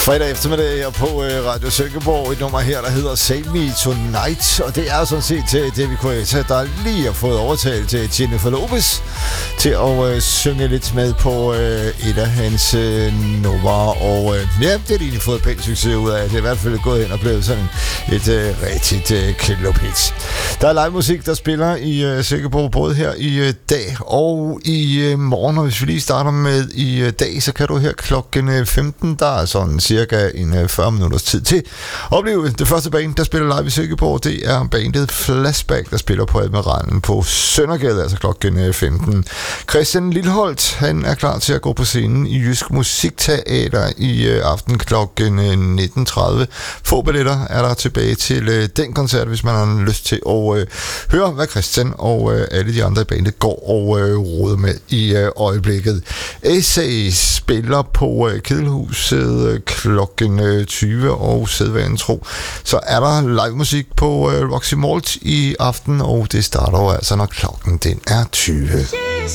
Fredag eftermiddag her på Radio Silkeborg. Et nummer her, der hedder Save Me Tonight. Og det er sådan set til David Guetta, der lige har fået overtalt til Jennifer Lopez til at synge lidt med på et af hans numre. Og ja, det har de egentlig fået pænt succes ud af. Det er i hvert fald gået hen og blevet sådan et rigtigt klubhit. Der er live musik, der spiller i Silkeborg både her i dag og i morgen. Og hvis vi lige starter med i dag, så kan du her klokken 15, der er sådan cirka en 40 minutters tid til at opleve det første band, der spiller live i Silkeborg. Det er bandet Flashback, der spiller på Admiralen på Søndergade, altså klokken 15. Christian Lilleholt, han er klar til at gå på scenen i Jysk Musikteater i aften klokken 19.30. Få billetter er der tilbage til den koncert, hvis man har lyst til at høre, hvad Christian og alle de andre i bandet går og råder med i øjeblikket. SA spiller på Kedelhuset klokken 20, og sædvanen tro, så er der live musik på Roxy Malt i aften, og det starter jo altså, når klokken den er 20.